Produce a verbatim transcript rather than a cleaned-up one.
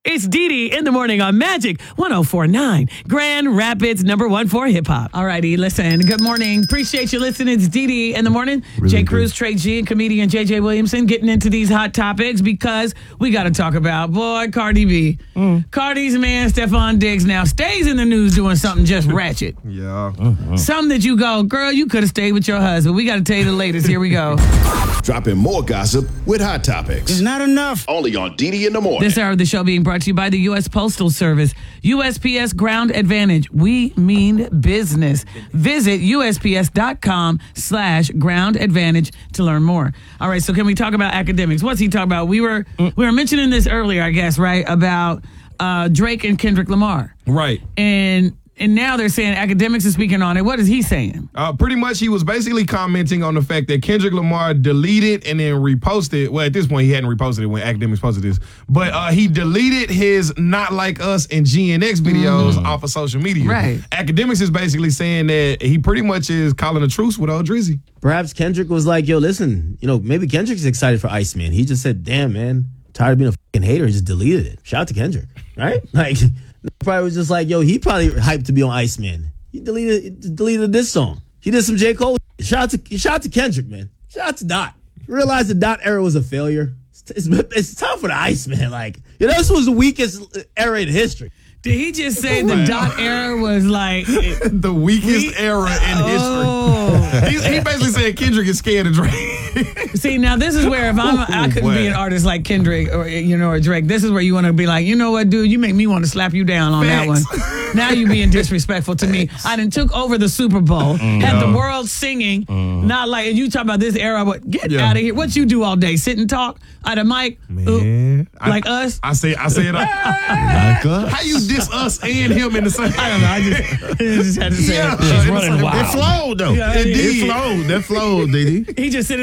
It's Dee Dee in the morning on Magic one oh four point nine, Grand Rapids, number one for hip hop. All righty, listen. Good morning. Appreciate you listening. It's Dee Dee in the morning. Really Jay good. Cruz, Trey G, and comedian J J Williamson getting into these hot topics because we got to talk about, boy, Cardi B. Mm. Cardi's man, Stephon Diggs, now stays in the news doing something just ratchet. Yeah. Mm-hmm. Something that you go, girl, you could have stayed with your husband. We got to tell you the latest. Here we go. Dropping more gossip with Hot Topics. It's not enough. Only on Dee Dee in the morning. This hour of the show being brought to you by the U S Postal Service. U S P S Ground Advantage. We mean business. Visit U S P S dot com slash ground advantage to learn more. All right, so can we talk about academics? What's he talking about? We were we were mentioning this earlier, I guess, right? About uh, Drake and Kendrick Lamar. Right. And and now they're saying academics are speaking on it. What is he saying? Uh, pretty much he was basically commenting on the fact that Kendrick Lamar deleted and then reposted. Well, at this point, he hadn't reposted it when academics posted this. But uh, he deleted his Not Like Us and G N X videos mm. off of social media. Right. Academics is basically saying that he pretty much is calling a truce with old Drizzy. Perhaps Kendrick was like, yo, listen, you know, maybe Kendrick's excited for Iceman. He just said, damn, man, tired of being a fucking hater. He just deleted it. Shout out to Kendrick, right? Like, probably was just like, yo, he probably hyped to be on Iceman. He deleted he deleted this song. He did some J. Cole. Shout out to shout out to Kendrick, man. Shout out to Dot. Realized the Dot era was a failure. It's, it's, it's time for the Iceman. Like, you know, this was the weakest era in history. Did he just say the Dot era was like the weakest we, era in oh. history? he, he basically said Kendrick is scared of Drake. See, now this is where if I'm, I couldn't Ooh, be an artist like Kendrick or you know or Drake. This is where you want to be like, you know what, dude, you make me want to slap you down on Facts. that one. Now you being disrespectful to me. I done took over the Super Bowl, mm, had the world singing, mm. not like and you talk about this era. But get yeah. out of here. What you do all day? Sit and talk at a mic, man. Ooh, I, like us. I say, I say it. Like us. How you diss us and him in the same? I don't know. I just, I just had to say yeah. it. She's running wild. It flowed though. Yeah, it, it it flowed. That flowed, Dee Dee. He just said